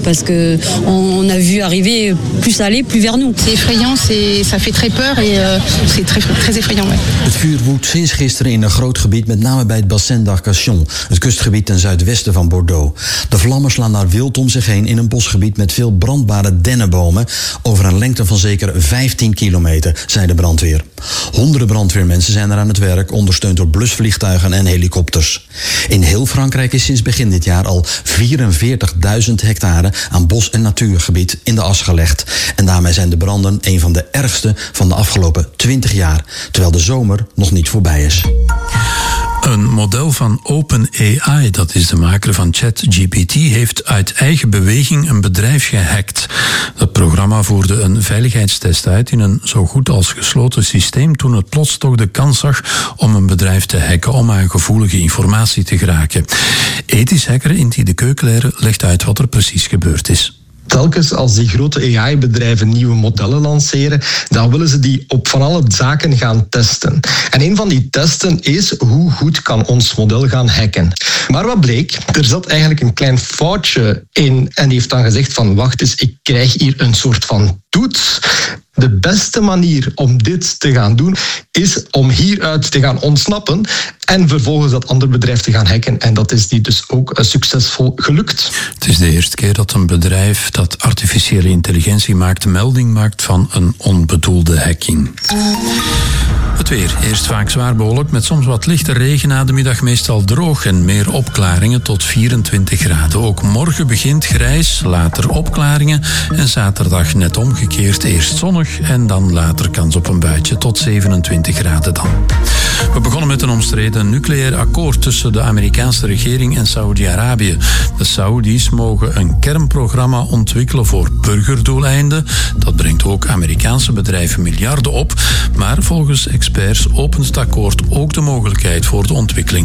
parce que on a vu arriver plus ça allait, plus vers nous. C'est effrayant, ça fait très peur et c'est très effrayant. Ouais. Het vuur woedt sinds gisteren in een groot gebied, met name bij het Bassin d'Arcachon, het kustgebied ten zuidwesten van Bordeaux. De vlammen slaan daar wild om zich heen in een bosgebied met veel brandbare dennenbomen over een lengte van zeker 15 kilometer, zei de brandweer. Honderden brandweermensen zijn er aan het werk, ondersteund door blusvliegtuigen en helikopters. In heel Frankrijk is sinds begin dit jaar al 44.000 hectare aan bos- en natuurgebied in de as gelegd. En daarmee zijn de branden een van de ergste van de afgelopen 20 jaar, terwijl de zomer nog niet voorbij is. Een model van OpenAI, dat is de maker van ChatGPT, heeft uit eigen beweging een bedrijf gehackt. Het programma voerde een veiligheidstest uit in een zo goed als gesloten systeem toen het plots toch de kans zag om een bedrijf te hacken om aan gevoelige informatie te geraken. Ethisch hacker Inti de Keuklere legt uit wat er precies gebeurd is. Telkens als die grote AI-bedrijven nieuwe modellen lanceren, dan willen ze die op van alle zaken gaan testen. En een van die testen is hoe goed kan ons model gaan hacken. Maar wat bleek? Er zat eigenlijk een klein foutje in en die heeft dan gezegd van wacht eens, ik krijg hier een soort van toets. De beste manier om dit te gaan doen is om hieruit te gaan ontsnappen en vervolgens dat andere bedrijf te gaan hacken. En dat is die dus ook succesvol gelukt. Het is de eerste keer dat een bedrijf dat artificiële intelligentie maakt melding maakt van een onbedoelde hacking. Het weer. Eerst vaak zwaar bewolkt met soms wat lichte regen, na de middag meestal droog en meer opklaringen tot 24 graden. Ook morgen begint grijs, later opklaringen en zaterdag net omgekeerd. Eerst zonnig en dan later kans op een buitje tot 27 graden dan. We begonnen met een omstreden nucleair akkoord tussen de Amerikaanse regering en Saoedi-Arabië. De Saoedi's mogen een kernprogramma ontwikkelen voor burgerdoeleinden. Dat brengt ook Amerikaanse bedrijven miljarden op. Maar volgens experts opent het akkoord ook de mogelijkheid voor de ontwikkeling